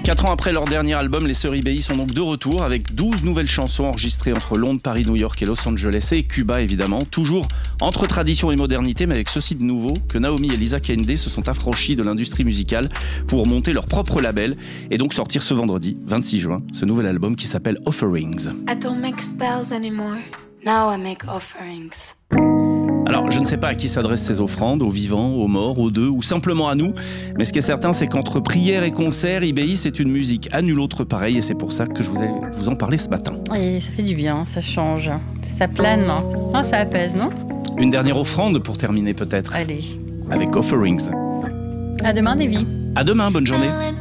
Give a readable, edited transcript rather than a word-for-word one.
4 ans après leur dernier album, les Sœurs IBI sont donc de retour avec 12 nouvelles chansons enregistrées entre Londres, Paris, New York et Los Angeles et Cuba évidemment. Toujours entre tradition et modernité, mais avec ceci de nouveau que Naomi et Lisa Kende se sont affranchis de l'industrie musicale pour monter leur propre label et donc sortir ce vendredi, 26 juin, ce nouvel album qui s'appelle Offerings. I don't make spells anymore. Now I make offerings. Alors, je ne sais pas à qui s'adressent ces offrandes, aux vivants, aux morts, aux deux, ou simplement à nous. Mais ce qui est certain, c'est qu'entre prière et concert, IBI, c'est une musique à nul autre pareil. Et c'est pour ça que je voulais vous en parler ce matin. Et ça fait du bien, ça change. Ça plane, non, ça apaise, non ? Une dernière offrande pour terminer peut-être. Allez. Avec Offerings. À demain, Davy. À demain, bonne journée.